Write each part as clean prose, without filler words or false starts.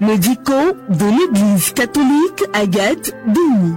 le dico de l'Église catholique Agathe Denis.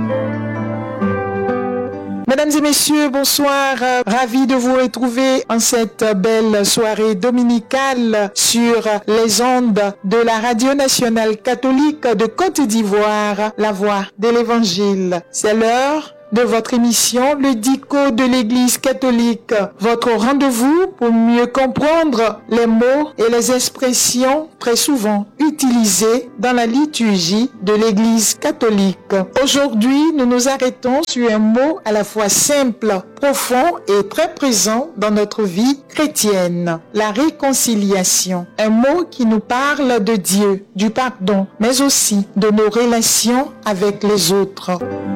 Mesdames et messieurs, bonsoir. Ravi de vous retrouver en cette belle soirée dominicale sur les ondes de la Radio nationale catholique de Côte d'Ivoire, la voix de l'Évangile. C'est l'heure de votre émission, le dico de l'Église catholique, votre rendez-vous pour mieux comprendre les mots et les expressions très souvent utilisées dans la liturgie de l'Église catholique. Aujourd'hui, nous nous arrêtons sur un mot à la fois simple, profond et très présent dans notre vie chrétienne, la réconciliation. Un mot qui nous parle de Dieu, du pardon, mais aussi de nos relations avec les autres.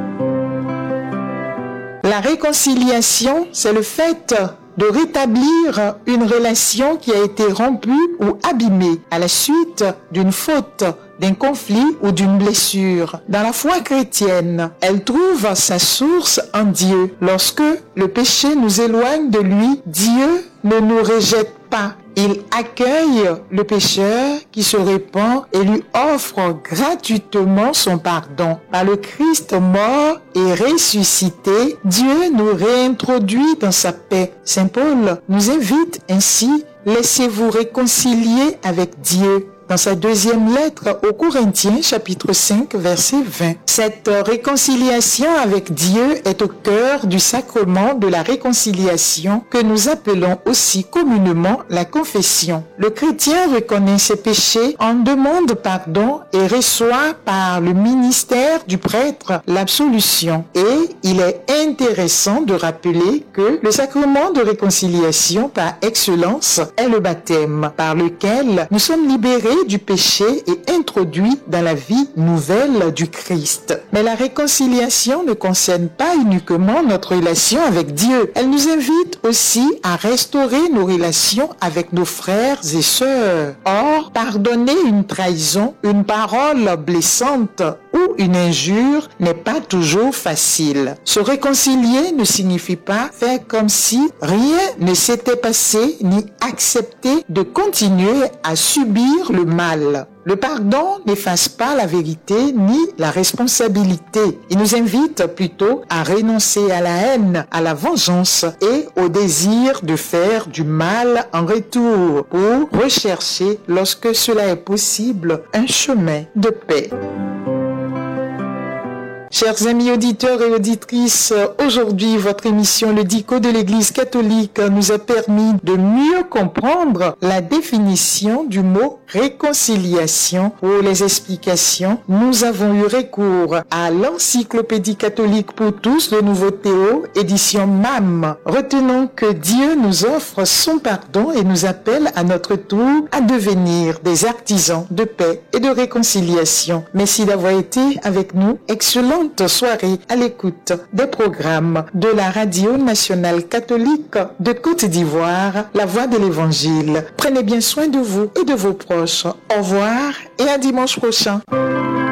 La réconciliation, c'est le fait de rétablir une relation qui a été rompue ou abîmée à la suite d'une faute, d'un conflit ou d'une blessure. Dans la foi chrétienne, elle trouve sa source en Dieu. Lorsque le péché nous éloigne de lui, Dieu ne nous rejette pas. Il accueille le pécheur qui se répand et lui offre gratuitement son pardon. Par le Christ mort et ressuscité, Dieu nous réintroduit dans sa paix. Saint Paul nous invite ainsi, laissez-vous réconcilier avec Dieu. Dans sa deuxième lettre aux Corinthiens, chapitre 5, verset 20. Cette réconciliation avec Dieu est au cœur du sacrement de la réconciliation que nous appelons aussi communément la confession. Le chrétien reconnaît ses péchés, en demande pardon et reçoit par le ministère du prêtre l'absolution. Et il est intéressant de rappeler que le sacrement de réconciliation par excellence est le baptême, par lequel nous sommes libérés du péché et introduit dans la vie nouvelle du Christ. Mais la réconciliation ne concerne pas uniquement notre relation avec Dieu. Elle nous invite aussi à restaurer nos relations avec nos frères et sœurs. Or, pardonner une trahison, une parole blessante ou une injure n'est pas toujours facile. Se réconcilier ne signifie pas faire comme si rien ne s'était passé ni accepter de continuer à subir le mal. Le pardon n'efface pas la vérité ni la responsabilité. Il nous invite plutôt à renoncer à la haine, à la vengeance et au désir de faire du mal en retour pour rechercher, lorsque cela est possible, un chemin de paix. Chers amis auditeurs et auditrices, aujourd'hui votre émission Le Dico de l'Église catholique nous a permis de mieux comprendre la définition du mot réconciliation. Pour les explications, nous avons eu recours à l'Encyclopédie catholique pour tous, le Nouveau Théo, édition MAM. Retenons que Dieu nous offre son pardon et nous appelle à notre tour à devenir des artisans de paix et de réconciliation. Merci d'avoir été avec nous. Excellente soirée à l'écoute des programmes de la Radio nationale catholique de Côte d'Ivoire, la voix de l'Évangile. Prenez bien soin de vous et de vos proches. Au revoir et à dimanche prochain.